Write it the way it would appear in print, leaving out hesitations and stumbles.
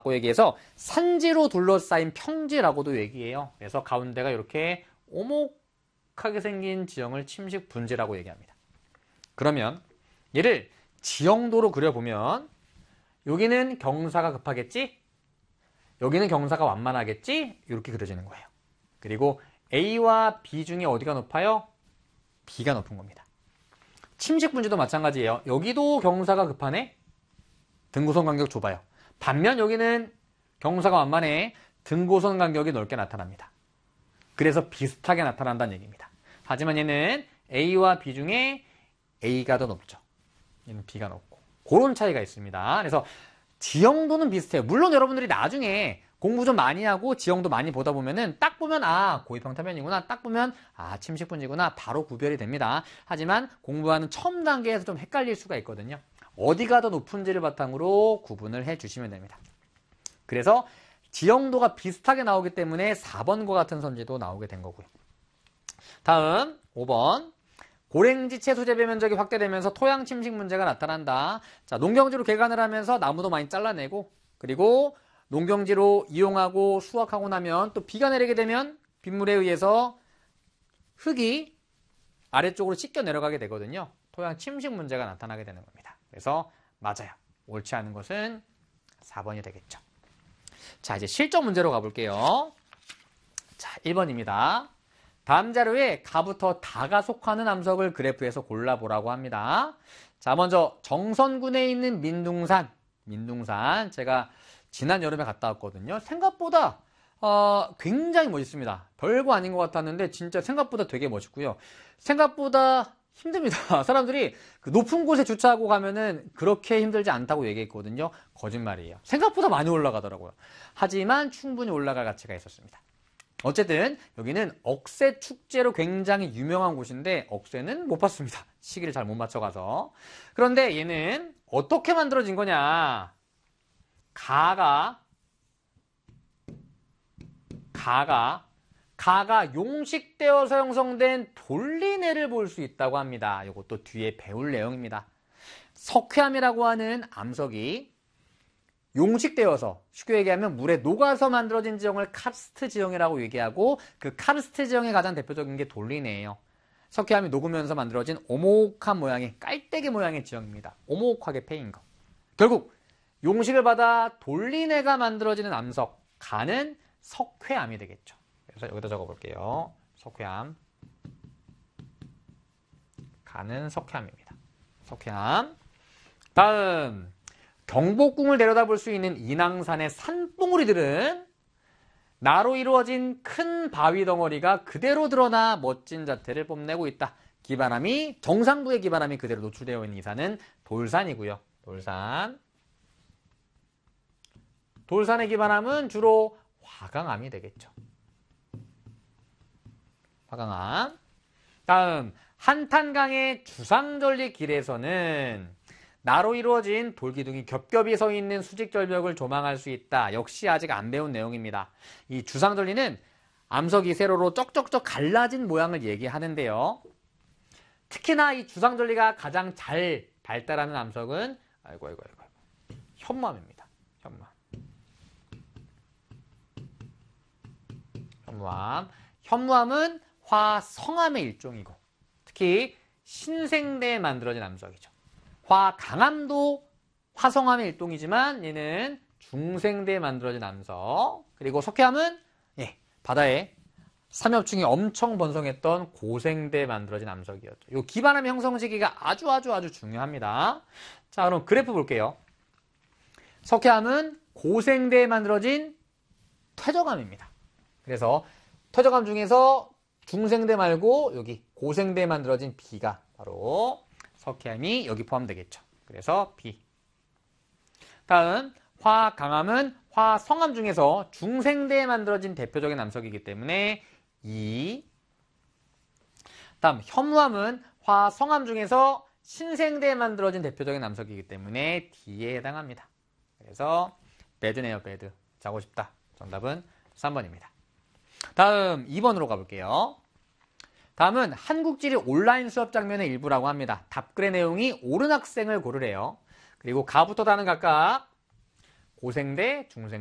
얘기해서 산지로 둘러싸인 평지라고도 얘기해요. 그래서 가운데가 이렇게 오목하게 생긴 지형을 침식 분지라고 얘기합니다. 그러면 얘를 지형도로 그려보면 여기는 경사가 급하겠지? 여기는 경사가 완만하겠지? 이렇게 그려지는 거예요. 그리고 A와 B 중에 어디가 높아요? B가 높은 겁니다. 침식 분지도 마찬가지예요. 여기도 경사가 급하네? 등고선 간격 좁아요. 반면 여기는 경사가 완만해. 등고선 간격이 넓게 나타납니다. 그래서 비슷하게 나타난다는 얘기입니다. 하지만 얘는 A와 B 중에 A가 더 높죠. 얘는 B가 높고. 그런 차이가 있습니다. 그래서 지형도는 비슷해요. 물론 여러분들이 나중에 공부 좀 많이 하고 지형도 많이 보다 보면은 딱 보면 고위평타면이구나, 딱 보면 침식분지구나 바로 구별이 됩니다. 하지만 공부하는 처음 단계에서 좀 헷갈릴 수가 있거든요. 어디가 더 높은지를 바탕으로 구분을 해주시면 됩니다. 그래서 지형도가 비슷하게 나오기 때문에 4번과 같은 선지도 나오게 된 거고요. 다음 5번. 고랭지 채소 재배 면적이 확대되면서 토양 침식 문제가 나타난다. 자, 농경지로 개간을 하면서 나무도 많이 잘라내고, 그리고 농경지로 이용하고 수확하고 나면 또 비가 내리게 되면 빗물에 의해서 흙이 아래쪽으로 씻겨 내려가게 되거든요. 토양 침식 문제가 나타나게 되는 겁니다. 그래서 맞아요. 옳지 않은 것은 4번이 되겠죠. 자, 이제 실전 문제로 가볼게요. 자, 1번입니다. 다음 자료에 가부터 다가 속하는 암석을 그래프에서 골라보라고 합니다. 자, 먼저 정선군에 있는 민둥산 제가 지난 여름에 갔다 왔거든요. 생각보다 굉장히 멋있습니다. 별거 아닌 것 같았는데 진짜 생각보다 되게 멋있고요. 생각보다 힘듭니다. 사람들이 그 높은 곳에 주차하고 가면은 그렇게 힘들지 않다고 얘기했거든요. 거짓말이에요. 생각보다 많이 올라가더라고요. 하지만 충분히 올라갈 가치가 있었습니다. 어쨌든 여기는 억새 축제로 굉장히 유명한 곳인데 억새는 못 봤습니다. 시기를 잘 못 맞춰가서. 그런데 얘는 어떻게 만들어진 거냐. 가가 용식되어서 형성된 돌리내를 볼 수 있다고 합니다. 이것도 뒤에 배울 내용입니다. 석회암이라고 하는 암석이 용식되어서 쉽게 얘기하면 물에 녹아서 만들어진 지형을 카르스트 지형이라고 얘기하고 그 카르스트 지형의 가장 대표적인 게 돌리내예요. 석회암이 녹으면서 만들어진 오목한 모양의 깔때기 모양의 지형입니다. 오목하게 패인 거. 결국 용식을 받아 돌리내가 만들어지는 암석 가는 석회암이 되겠죠. 그래서 여기다 적어볼게요. 석회암. 가는 석회암입니다. 석회암. 다음 경복궁을 내려다볼 수 있는 인왕산의 산봉우리들은 나로 이루어진 큰 바위 덩어리가 그대로 드러나 멋진 자태를 뽐내고 있다. 정상부의 기반함이 그대로 노출되어 있는 이 산은 돌산이고요. 돌산의 기반함은 주로 화강암이 되겠죠. 화강암. 다음 한탄강의 주상절리 길에서는 나로 이루어진 돌기둥이 겹겹이 서 있는 수직절벽을 조망할 수 있다. 역시 아직 안 배운 내용입니다. 이 주상절리는 암석이 세로로 쩍쩍쩍 갈라진 모양을 얘기하는데요. 특히나 이 주상절리가 가장 잘 발달하는 암석은 현무암입니다. 현무암은 화성암의 일종이고 특히 신생대에 만들어진 암석이죠. 화강암도 화성암의 일종이지만 얘는 중생대에 만들어진 암석. 그리고 석회암은 바다에 삼엽충이 엄청 번성했던 고생대에 만들어진 암석이었죠. 이 기반암의 형성 시기가 아주 중요합니다. 자, 그럼 그래프 볼게요. 석회암은 고생대에 만들어진 퇴적암입니다. 그래서 퇴적암 중에서 중생대 말고 여기 고생대에 만들어진 B가 바로 석회암이 여기 포함되겠죠. 그래서 B. 다음 화강암은 화성암 중에서 중생대에 만들어진 대표적인 암석이기 때문에 E. 다음 현무암은 화성암 중에서 신생대에 만들어진 대표적인 암석이기 때문에 D에 해당합니다. 그래서 배드네요. 배드. 자고 싶다. 정답은 3번입니다. 다음 2번으로 가볼게요. 다음은 한국지리 온라인 수업 장면의 일부라고 합니다. 답글의 내용이 옳은 학생을 고르래요. 그리고 가부터 다는 각각 고생대, 중생